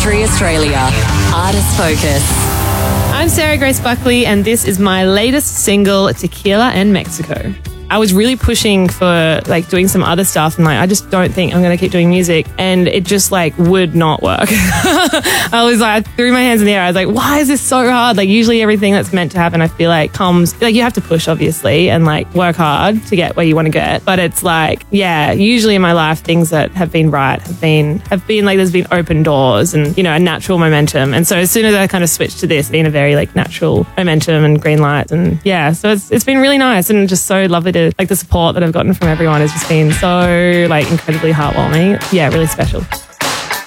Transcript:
Country Australia. Artist Focus. I'm Sarah Grace Buckley, and this is my latest single, Tequila and Mexico. I was really pushing for doing some other stuff, and I just don't think I'm going to keep doing music, and it just would not work. I threw my hands in the air. I was like, why is this so hard? Usually everything that's meant to happen, I feel comes, you have to push obviously and work hard to get where you want to get. But it's usually in my life, things that have been right have been there's been open doors and, a natural momentum. And so as soon as I kind of switched to this, being a very natural momentum and green lights, and so it's been really nice and just so lovely to the support that I've gotten from everyone has just been so incredibly heartwarming. Yeah, really special.